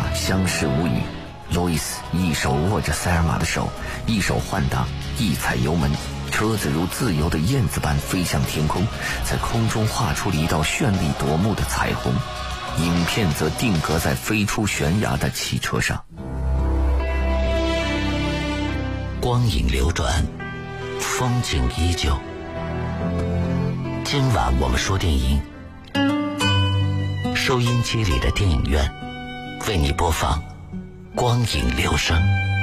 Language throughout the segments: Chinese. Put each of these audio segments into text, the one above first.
玛相视无语。路易斯一手握着塞尔玛的手，一手换挡，一踩油门，车子如自由的燕子般飞向天空，在空中画出了一道绚丽夺目的彩虹。影片则定格在飞出悬崖的汽车上。 光影流转，风景依旧。今晚我们说电影，收音机里的电影院为你播放光影留声。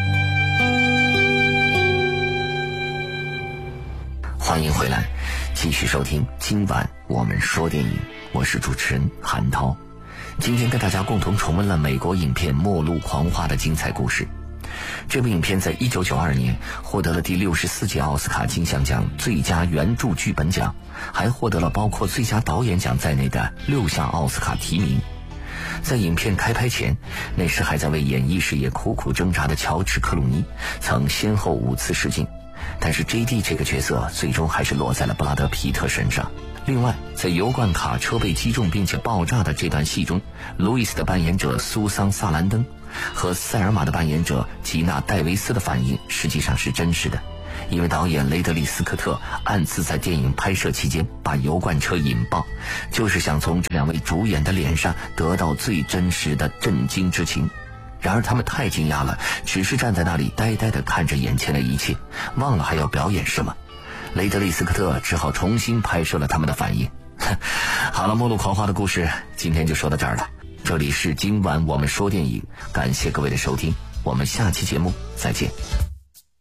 欢迎回来，继续收听今晚我们说电影，我是主持人韩涛。今天跟大家共同重温了美国影片《末路狂花》的精彩故事。这部影片在1992年获得了第64届奥斯卡金像奖最佳原著剧本奖，还获得了包括最佳导演奖在内的6项奥斯卡提名。在影片开拍前，那时还在为演艺事业苦苦挣扎的乔治·克鲁尼曾先后5次试镜，但是 JD 这个角色最终还是落在了布拉德·皮特身上。另外，在油罐卡车被击中并且爆炸的这段戏中，路易斯的扮演者苏桑·萨兰登和塞尔玛的扮演者吉娜·戴维斯的反应实际上是真实的，因为导演雷德利·斯科特暗自在电影拍摄期间把油罐车引爆，就是想从这2位主演的脸上得到最真实的震惊之情。然而他们太惊讶了，只是站在那里呆呆地看着眼前的一切，忘了还要表演什么。雷德利·斯科特只好重新拍摄了他们的反应。好了，末路狂花的故事今天就说到这儿了。这里是今晚我们说电影，感谢各位的收听，我们下期节目再见。